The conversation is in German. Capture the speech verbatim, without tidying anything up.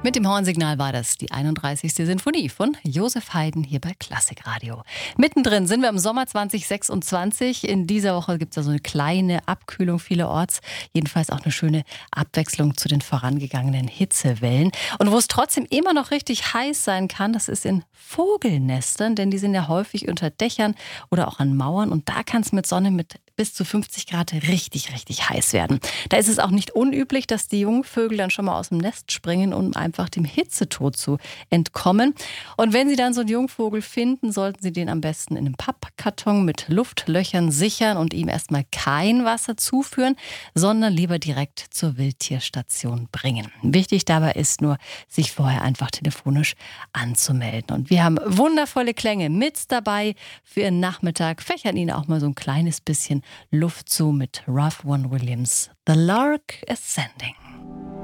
Mit dem Hornsignal war das die einunddreißigste Sinfonie von Josef Haydn hier bei Klassikradio. Mittendrin sind wir im Sommer zwanzig sechsundzwanzig. In dieser Woche gibt es ja so eine kleine Abkühlung vielerorts. Jedenfalls auch eine schöne Abwechslung zu den vorangegangenen Hitzewellen. Und wo es trotzdem immer noch richtig heiß sein kann, das ist in Vogelnestern, denn die sind ja häufig unter Dächern oder auch an Mauern. Und da kann es mit Sonne mit bis zu fünfzig Grad richtig, richtig heiß werden. Da ist es auch nicht unüblich, dass die Jungvögel dann schon mal aus dem Nest springen, um einfach dem Hitzetod zu entkommen. Und wenn Sie dann so einen Jungvogel finden, sollten Sie den am besten in einem Pappkarton mit Luftlöchern sichern und ihm erstmal kein Wasser zuführen, sondern lieber direkt zur Wildtierstation bringen. Wichtig dabei ist nur, sich vorher einfach telefonisch anzumelden. Und wir haben wundervolle Klänge mit dabei für Ihren Nachmittag. Fächern Ihnen auch mal so ein kleines bisschen Luft zu mit Ralph Vaughan Williams. The Lark Ascending.